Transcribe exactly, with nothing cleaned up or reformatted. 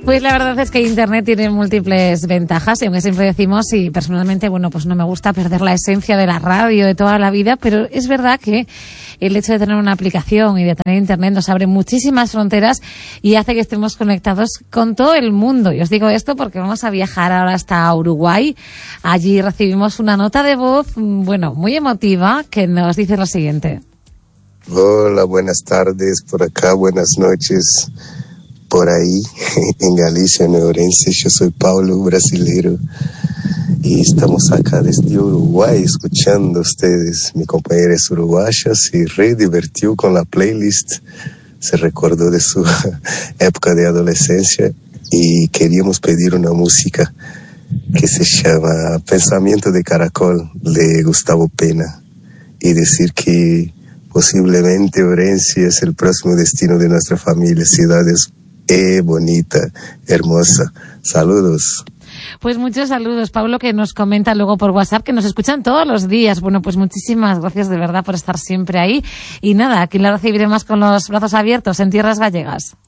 Pues la verdad es que Internet tiene múltiples ventajas y aunque siempre decimos, y personalmente, bueno, pues no me gusta perder la esencia de la radio de toda la vida, pero es verdad que el hecho de tener una aplicación y de tener Internet nos abre muchísimas fronteras y hace que estemos conectados con todo el mundo. Y os digo esto porque vamos a viajar ahora hasta Uruguay. Allí recibimos una nota de voz, bueno, muy emotiva, que nos dice lo siguiente. Hola, buenas tardes por acá, buenas noches por ahí, en Galicia, en Ourense. Yo soy Paulo, brasileiro, y estamos acá desde Uruguay escuchando a ustedes. Mi compañera es uruguaya, se re divertió con la playlist, se recordó de su época de adolescencia y queríamos pedir una música que se llama Pensamiento de Caracol, de Gustavo Pena, y decir que posiblemente Ourense es el próximo destino de nuestra familia. Ciudad es eh, bonita, hermosa. Saludos. Pues muchos saludos, Pablo, que nos comenta luego por WhatsApp, que nos escuchan todos los días. Bueno, pues muchísimas gracias de verdad por estar siempre ahí. Y nada, aquí la recibiremos con los brazos abiertos en tierras gallegas.